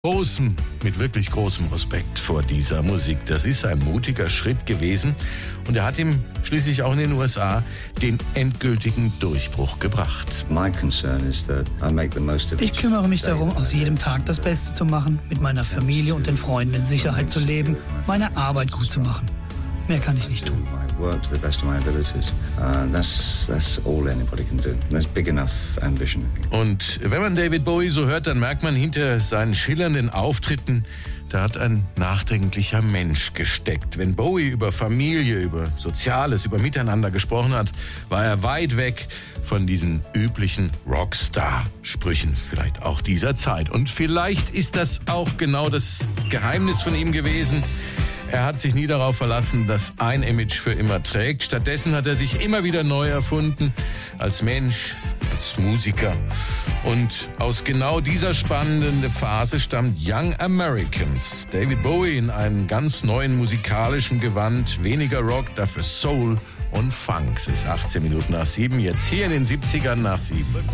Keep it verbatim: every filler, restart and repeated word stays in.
Großem, mit wirklich großem Respekt vor dieser Musik. Das ist ein mutiger Schritt gewesen und er hat ihm schließlich auch in den U S A den endgültigen Durchbruch gebracht. Ich kümmere mich darum, aus jedem Tag das Beste zu machen, mit meiner Familie und den Freunden in Sicherheit zu leben, meine Arbeit gut zu machen. Mehr kann ich nicht tun. Und wenn man David Bowie so hört, dann merkt man, hinter seinen schillernden Auftritten, da hat ein nachdenklicher Mensch gesteckt. Wenn Bowie über Familie, über Soziales, über Miteinander gesprochen hat, war er weit weg von diesen üblichen Rockstar-Sprüchen, vielleicht auch dieser Zeit. Und vielleicht ist das auch genau das Geheimnis von ihm gewesen. Er hat sich nie darauf verlassen, dass ein Image für immer trägt. Stattdessen hat er sich immer wieder neu erfunden, als Mensch, als Musiker. Und aus genau dieser spannenden Phase stammt Young Americans. David Bowie in einem ganz neuen musikalischen Gewand, weniger Rock, dafür Soul und Funk. Es ist achtzehn Minuten nach sieben, jetzt hier in den siebzigern nach sieben.